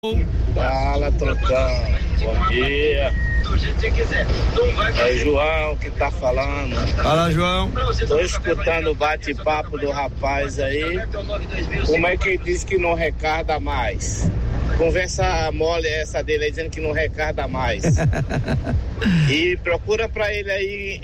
Fala, Trucão. Bom dia. É João que tá falando. Fala, João. Tô escutando o bate-papo do rapaz aí. Como é que ele diz que não recarga mais? Conversa mole essa dele aí, dizendo que não recarga mais. E procura pra ele aí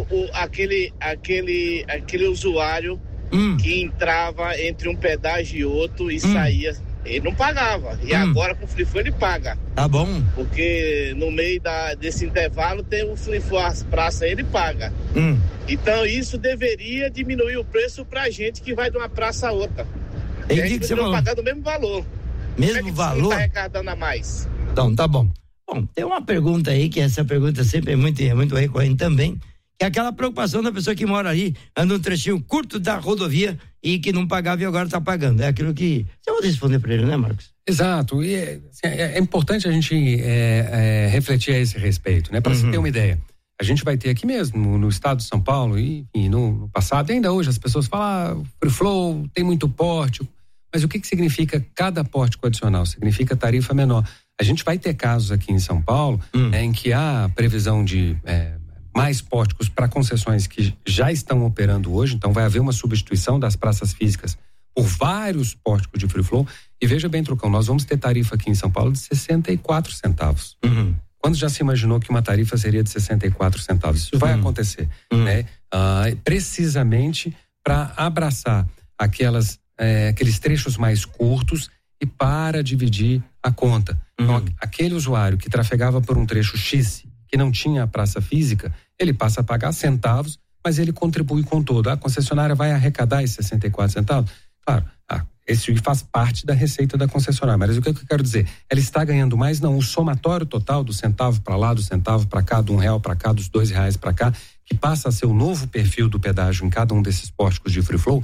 aquele usuário que entrava entre um pedágio e outro e saía. Ele não pagava. E agora com o Free-Flow ele paga. Tá bom. Porque no meio desse intervalo tem o Free-Flow, as praças, ele paga. Então isso deveria diminuir o preço pra gente que vai de uma praça a outra. Tem que você vai pagar do mesmo valor. Mesmo valor? Não tá arrecadando a mais. Então, tá bom. Bom, tem uma pergunta aí, que essa pergunta sempre é muito recorrente também, que é aquela preocupação da pessoa que mora ali, anda um trechinho curto da rodovia e que não pagava e agora está pagando. É aquilo que você vai responder para ele, né, Marcos? Exato. E é importante a gente refletir a esse respeito, né? Para se ter uma ideia. A gente vai ter aqui mesmo, no estado de São Paulo e no passado, e ainda hoje as pessoas falam, Free-Flow, tem muito pórtico. Mas o que significa cada pórtico adicional? Significa tarifa menor. A gente vai ter casos aqui em São Paulo em que há previsão de mais pórticos para concessões que já estão operando hoje, então vai haver uma substituição das praças físicas por vários pórticos de Free-Flow. E veja bem, Trucão, nós vamos ter tarifa aqui em São Paulo de 64 centavos. Quando já se imaginou que uma tarifa seria de 64 centavos? Isso vai acontecer, né? Precisamente para abraçar aqueles trechos mais curtos e para dividir a conta. Então, aquele usuário que trafegava por um trecho X, que não tinha a praça física, ele passa a pagar centavos, mas ele contribui com todo. A concessionária vai arrecadar esses 64 centavos? Claro, esse faz parte da receita da concessionária, mas o que eu quero dizer? Ela está ganhando mais? Não, o somatório total do centavo para lá, do centavo para cá, do R$1 para cá, dos R$2 para cá, que passa a ser o novo perfil do pedágio em cada um desses pórticos de Free-Flow,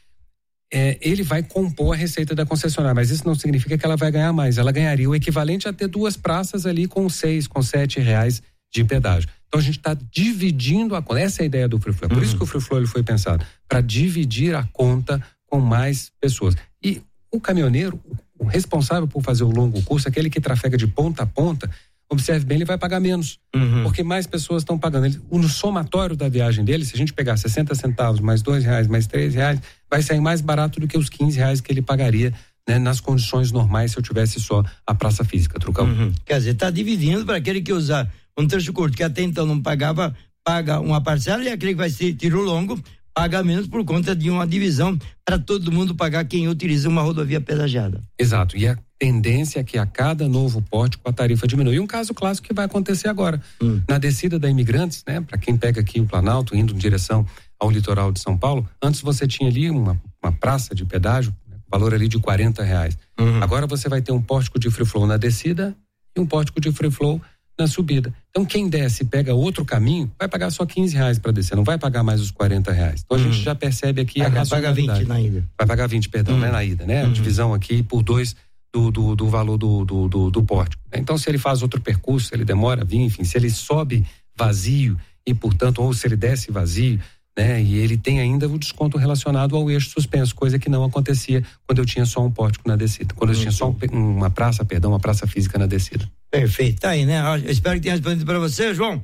ele vai compor a receita da concessionária, mas isso não significa que ela vai ganhar mais. Ela ganharia o equivalente a ter duas praças ali com R$6, com R$7 de pedágio. Então a gente está dividindo a conta. Essa é a ideia do Free-Flow. Por isso que o Free-Flow ele foi pensado, para dividir a conta com mais pessoas. E o caminhoneiro, o responsável por fazer o longo curso, aquele que trafega de ponta a ponta, observe bem, ele vai pagar menos, porque mais pessoas estão pagando. No somatório da viagem dele, se a gente pegar 60 centavos, mais R$2, mais R$3, vai sair mais barato do que os R$15 que ele pagaria, né, nas condições normais se eu tivesse só a praça física, Trucão. Quer dizer, está dividindo para aquele que usar um trecho curto, que até então não pagava, paga uma parcela, e aquele que vai ser tiro longo, paga menos por conta de uma divisão para todo mundo pagar quem utiliza uma rodovia pedagiada. Exato, e a tendência é que a cada novo pórtico a tarifa diminui. E um caso clássico que vai acontecer agora, na descida da Imigrantes, né, para quem pega aqui o Planalto, indo em direção ao litoral de São Paulo, antes você tinha ali uma praça de pedágio, valor ali de R$40. Agora você vai ter um pórtico de Free-Flow na descida e um pórtico de Free-Flow na subida. Então quem desce e pega outro caminho, vai pagar só R$15 para descer, não vai pagar mais os R$40. Então a gente já percebe aqui a racionalidade. Vai pagar 20 na ida. Vai pagar 20, perdão, né, na ida, né? A divisão aqui por 2 do valor do pórtico. Então se ele faz outro percurso, se ele demora a vir, enfim, se ele sobe vazio e portanto, ou se ele desce vazio, né? E ele tem ainda o desconto relacionado ao eixo suspenso, coisa que não acontecia quando eu tinha só um pórtico na descida, quando eu tinha só uma praça física na descida. Perfeito, tá aí, né? Eu espero que tenha respondido para você, João,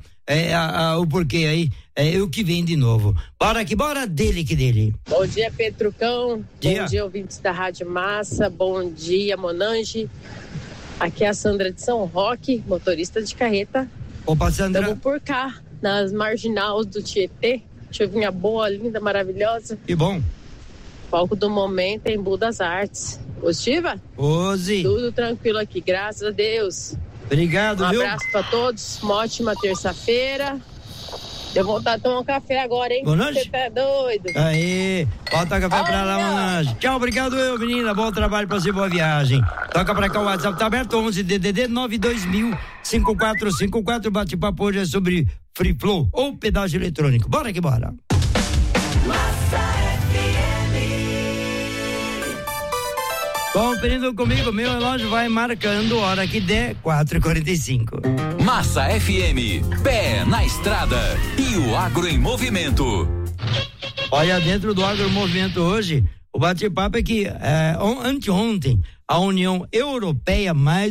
o porquê aí, o que vem de novo. Bora dele. Bom dia, Petrucão. Dia. Bom dia, ouvintes da Rádio Massa. Bom dia, Monange. Aqui é a Sandra de São Roque, motorista de carreta. Opa, Sandra. Estamos por cá, nas marginais do Tietê. Chuvinha boa, linda, maravilhosa. Que bom. Palco do momento em Budas Artes. Positiva? Ozi. Tudo tranquilo aqui, graças a Deus. Obrigado, viu? Um abraço pra todos, uma ótima terça-feira. Deu vontade de tomar um café agora, hein? Monange? Você tá doido? Aí, bota café pra lá, Monange. Tchau, obrigado, menina. Bom trabalho pra você, boa viagem. Toca pra cá, o WhatsApp tá aberto, 11 DDD 92000-5454. Bate-papo hoje é sobre Free-Flow ou pedágio eletrônico. Bora que bora. Conferindo comigo, meu relógio vai marcando hora que der 4h45. Massa FM, pé na estrada e o agro em movimento. Olha, dentro do agro em movimento hoje, o bate-papo é que anteontem a União Europeia mais